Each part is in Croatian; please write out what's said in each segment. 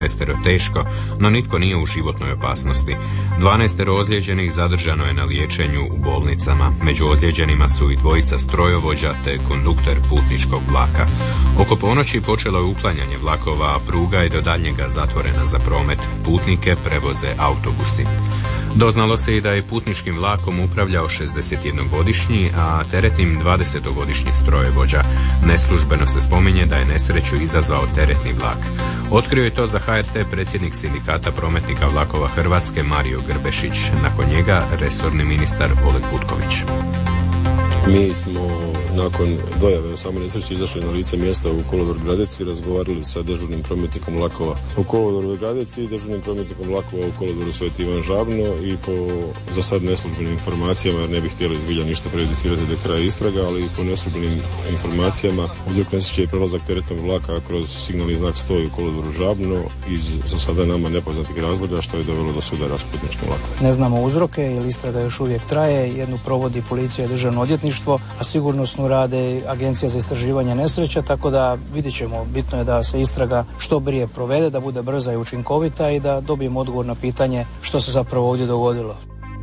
12 teško, no nitko nije u životnoj opasnosti. 12 ozlijeđenih zadržano je na liječenju u bolnicama. Među ozlijeđenima su i 2 strojovođa te kondukter putničkog vlaka. Oko ponoći počelo je uklanjanje vlakova, a pruga je do daljnjega zatvorena za promet. Putnike prevoze autobusi. Doznalo se i da je putničkim vlakom upravljao 61-godišnji, a teretnim 20-godišnji strojovođa. Neslužbeno se spominje da je nesreću izazvao teretni vlak. Otkrio je to za HRT predsjednik Sindikata prometnika vlakova Hrvatske Mario Grbešić. Nakon njega resorni ministar Oleg Butković. Mi smo nakon dojave o samoj nesreći izašli na lice mjesta u kolodvor Gradec i razgovarali sa dežurnim prometnikom vlakova u kolodvoru Gradec i dežurnim prometnikom vlakova u kolodvoru Sveti Ivan Žabno i po za sad neslužbenim informacijama, jer ne bih htjeli zbilja ništa prejudicirati do kraja istraga, ali po neslužbenim informacijama uzrok nesreće je prelazak teretnog vlaka kroz signalni znak 100 u kolodvoru Žabno iz za sada nama nepoznatih razloga, što je dovelo do sudara s putničkim vlakom. Ne znamo uzroke jer istraga još uvijek traje, jednu provodi policija i državno odvjetništvo, a sigurnosnu rade Agencija za istraživanje nesreća, tako da vidjet ćemo. Bitno je da se istraga što prije provede, da bude brza i učinkovita i da dobijemo odgovor na pitanje što se zapravo ovdje dogodilo.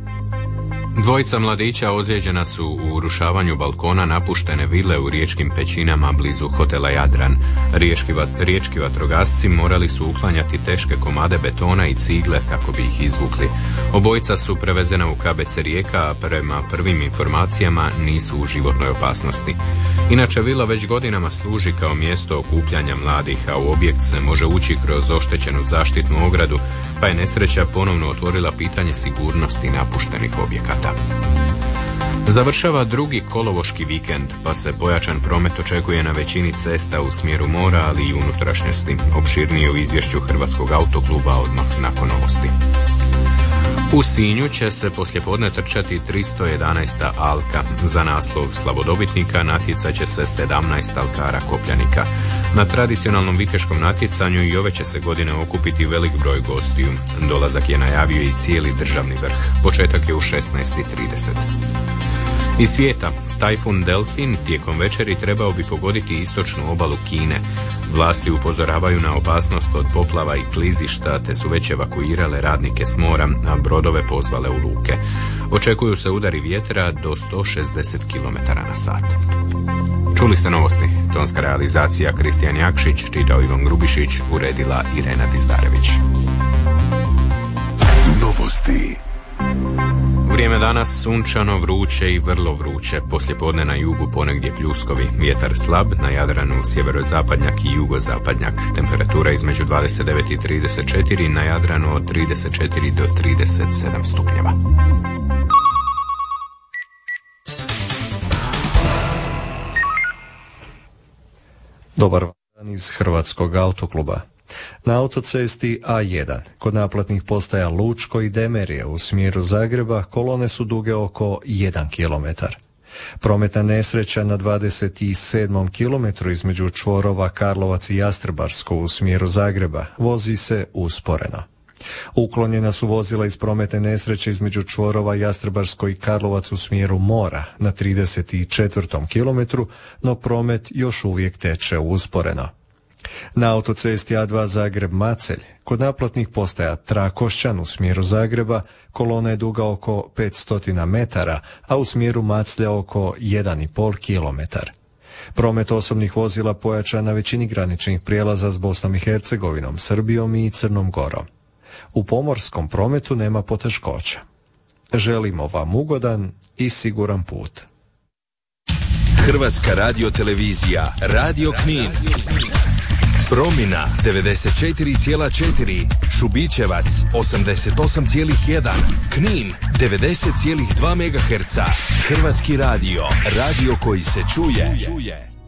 2 mladića ozlijeđena su u urušavanju balkona napuštene vile u riječkim pećinama blizu hotela Jadran. Riječki vatrogasci morali su uklanjati teške komade betona i cigle kako bi ih izvukli. Obojica su prevezena u KBC Rijeka, a prema prvim informacijama nisu u životnoj opasnosti. Inače, vila već godinama služi kao mjesto okupljanja mladih, a u objekt se može ući kroz oštećenu zaštitnu ogradu, pa je nesreća ponovno otvorila pitanje sigurnosti napuštenih objekata. Završava drugi kolovoški vikend, pa se pojačan promet očekuje na većini cesta u smjeru mora, ali i unutrašnjosti. Opširnije u izvješću Hrvatskog autokluba odmah nakon novosti. U Sinju će se poslijepodne trčati 311. alka. Za naslov slavodobitnika natjecat će se 17 alkara kopljanika. Na tradicionalnom viteškom natjecanju i ove će se godine okupiti velik broj gostiju. Dolazak je najavio i cijeli državni vrh. Početak je u 16:30. Iz svijeta, tajfun Delfin tijekom večeri trebao bi pogoditi istočnu obalu Kine. Vlasti upozoravaju na opasnost od poplava i klizišta, te su već evakuirale radnike s mora, a brodove pozvale u luke. Očekuju se udari vjetra do 160 km/h. Čuli ste novosti. Tonska realizacija Kristijan Jakšić, čitao Ivan Grubišić, uredila Irena Dizdarević. Novosti. Vrijeme danas sunčano, vruće i vrlo vruće. Poslijepodne na jugu ponegdje pljuskovi. Vjetar slab, na Jadranu sjeverozapadnjak i jugozapadnjak. Temperatura između 29 i 34, na Jadranu od 34 do 37 stupnjeva. Dobar dan iz Hrvatskog autokluba. Na autocesti A1, kod naplatnih postaja Lučko i Demerije u smjeru Zagreba, kolone su duge oko 1 km. Prometna nesreća na 27. kilometru između čvorova Karlovac i Jastrebarsko u smjeru Zagreba vozi se usporeno. Uklonjena su vozila iz prometne nesreće između čvorova Jastrebarsko i Karlovac u smjeru mora na 34. kilometru, no promet još uvijek teče usporeno. Na autocesti A2 Zagreb-Macelj, kod naplatnih postaja Trakošćan u smjeru Zagreba, kolona je duga oko 500 metara, a u smjeru Maclja oko 1,5 km. Promet osobnih vozila pojačan na većini graničnih prijelaza s Bosnom i Hercegovinom, Srbijom i Crnom Gorom. U pomorskom prometu nema poteškoća. Želimo vam ugodan i siguran put. Hrvatska radiotelevizija, Radio Knin. Promina 94,4, Šubićevac 88,1, Knin 90,2 MHz. Hrvatski radio, radio koji se čuje.